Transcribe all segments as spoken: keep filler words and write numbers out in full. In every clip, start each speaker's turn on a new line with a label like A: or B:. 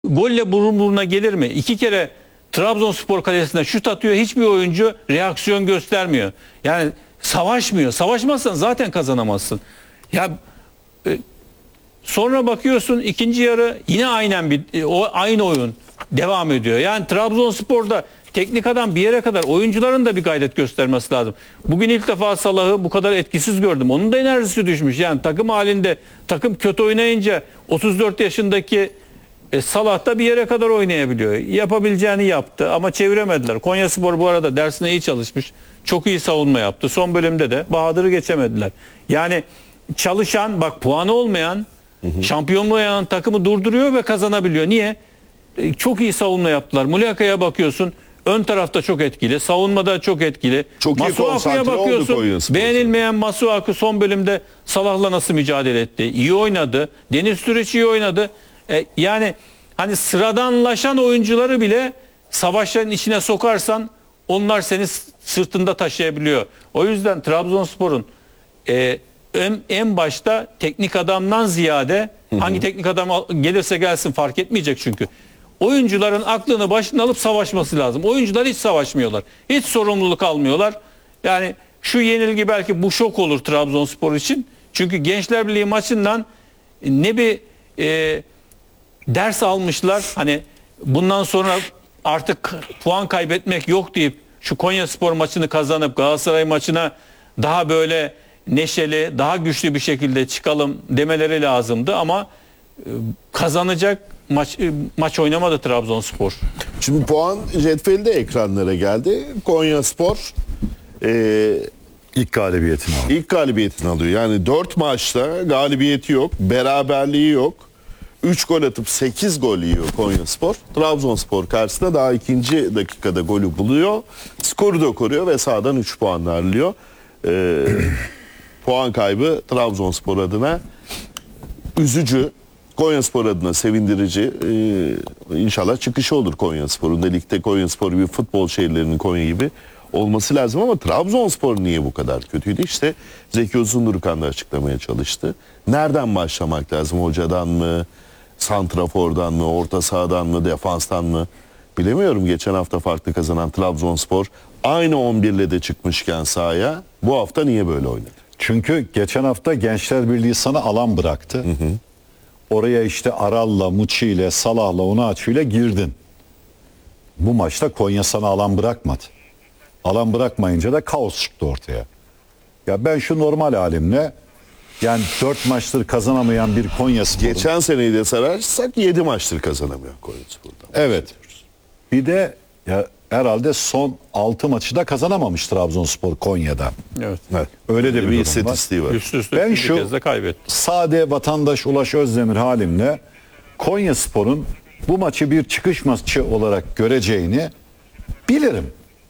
A: golle burun buruna gelir mi? İki kere Trabzonspor kalesine şut atıyor. Hiçbir oyuncu reaksiyon göstermiyor. Yani savaşmıyor. Savaşmazsan zaten kazanamazsın. Ya e, sonra bakıyorsun ikinci yarı yine aynen bir e, o aynı oyun devam ediyor. Yani Trabzonspor'da teknik adam bir yere kadar oyuncuların da bir gayret göstermesi lazım. Bugün ilk defa Salah'ı bu kadar etkisiz gördüm. Onun da enerjisi düşmüş. Yani takım halinde takım kötü oynayınca otuz dört yaşındaki e, Salah da bir yere kadar oynayabiliyor. Yapabileceğini yaptı ama çeviremediler. Konyaspor bu arada dersine iyi çalışmış. Çok iyi savunma yaptı. Son bölümde de Bahadır'ı geçemediler. Yani çalışan, bak puanı olmayan, hı hı. şampiyonluğa yanan takımı durduruyor ve kazanabiliyor. Niye? E, çok iyi savunma yaptılar. Muleka'ya bakıyorsun. Ön tarafta çok etkili. Savunmada çok etkili.
B: Çok iyi
A: Masuaku'ya bakıyorsun. Beğenilmeyen Masuaku son bölümde Salah'la nasıl mücadele etti? İyi oynadı. Deniz Türüç iyi oynadı. E, yani hani sıradanlaşan oyuncuları bile savaşların içine sokarsan onlar seni sırtında taşıyabiliyor. O yüzden Trabzonspor'un e, en, en başta teknik adamdan ziyade hı hı. hangi teknik adam gelirse gelsin fark etmeyecek çünkü. Oyuncuların aklını başına alıp savaşması lazım. Oyuncular hiç savaşmıyorlar. Hiç sorumluluk almıyorlar. Yani şu yenilgi belki bu şok olur Trabzonspor için. Çünkü Gençler Birliği maçından ne bir e, ders almışlar. Hani bundan sonra artık puan kaybetmek yok deyip şu Konyaspor maçını kazanıp Galatasaray maçına daha böyle neşeli, daha güçlü bir şekilde çıkalım demeleri lazımdı ama e, kazanacak maç maç oynamadı Trabzonspor.
B: Şimdi puan cetveli de ekranlara geldi. Konyaspor e,
C: ilk galibiyetini alıyor.
B: İlk galibiyetini alıyor. Yani dört maçta galibiyeti yok, beraberliği yok. üç gol atıp sekiz gol yiyor Konyaspor. Trabzonspor karşısında daha ikinci dakikada golü buluyor. Skoru da koruyor ve sağdan üç puanla ayrılıyor. E, puan kaybı Trabzonspor adına üzücü. Konyaspor adına sevindirici. Ee, inşallah çıkışı olur Konyaspor'un da. Ligde Konyaspor gibi futbol şehirlerinin Konya gibi olması lazım ama Trabzonspor niye bu kadar kötüydü? İşte Zeki Uzundurkan da açıklamaya çalıştı. Nereden başlamak lazım? Hocadan mı? Santrafor'dan mı? Orta sahadan mı? Defanstan mı? Bilemiyorum. Geçen hafta farklı kazanan Trabzonspor aynı on bir ile de çıkmışken sahaya bu hafta niye böyle oynadı?
C: Çünkü geçen hafta Gençler Birliği sana alan bıraktı. Hı hı. Oraya işte Aral'la, Muçi ile, Salah'la, Onaçu ile girdin. Bu maçta Konya sana alan bırakmadı. Alan bırakmayınca da kaos çıktı ortaya. Ya ben şu normal halimle yani dört maçtır kazanamayan bir Konyaspor'un.
B: Geçen seneyi de sararsak yedi maçtır kazanamıyor Konyaspor'dan.
C: Evet. Bir de ya herhalde son altı maçı da kazanamamış Trabzonspor Konya'da.
A: Evet.
C: Evet. Öyle de bir,
B: bir
C: durum
B: istatistiği var. var.
A: Üst üste
C: ben
A: bir
C: şu
A: kez de kaybetti.
C: sade vatandaş Ulaş Özdemir halimle Konyaspor'un bu maçı bir çıkış maçı olarak göreceğini bilirim.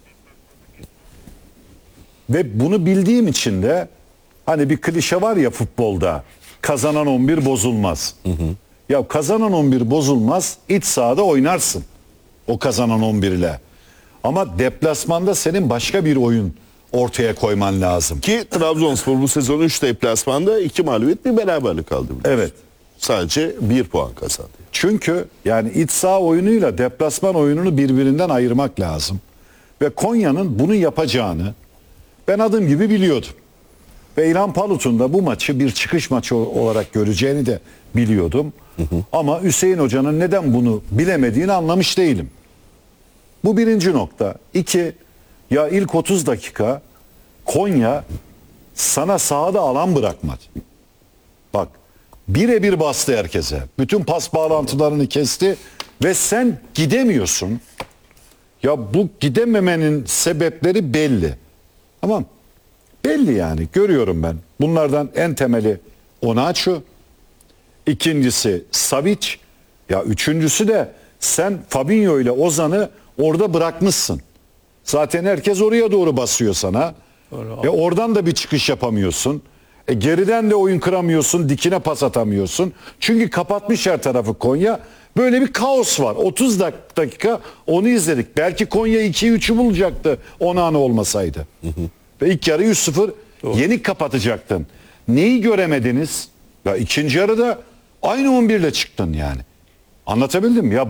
C: Ve bunu bildiğim için de hani bir klişe var ya futbolda, kazanan on bir bozulmaz. Hı hı. Ya kazanan on bir bozulmaz, iç sahada oynarsın o kazanan on bir ile. Ama deplasmanda senin başka bir oyun ortaya koyman lazım.
B: Ki Trabzonspor bu sezon üç deplasmanda iki mağlubiyet bir beraberlik aldı.
C: Evet.
B: Sadece bir puan kazandı.
C: Çünkü yani iç saha oyunuyla deplasman oyununu birbirinden ayırmak lazım. Ve Konya'nın bunu yapacağını ben adım gibi biliyordum. Ve İlhan Palut'un da bu maçı bir çıkış maçı olarak göreceğini de biliyordum. Hı hı. Ama Hüseyin Hoca'nın neden bunu bilemediğini anlamış değilim. Bu birinci nokta. İki, ya ilk otuz dakika Konya sana sahada alan bırakmadı. Bak birebir bastı herkese. Bütün pas bağlantılarını kesti ve sen gidemiyorsun. Ya bu gidememenin sebepleri belli. Tamam. Belli yani. Görüyorum ben. Bunlardan en temeli Onaçu. İkincisi Savic. Ya üçüncüsü de sen Fabinho ile Ozan'ı orada bırakmışsın. Zaten herkes oraya doğru basıyor sana. E oradan da bir çıkış yapamıyorsun. E geriden de oyun kıramıyorsun, dikine pas atamıyorsun. Çünkü kapatmış her tarafı Konya. Böyle bir kaos var. otuz dakika onu izledik. Belki Konya ikiyi üçü bulacaktı on an olmasaydı. Hı hı. Ve ilk yarı üç sıfır yenik kapatacaktın. Neyi göremediniz? Ya ikinci yarıda aynı on bir ile çıktın yani. Anlatabildim mi? Ya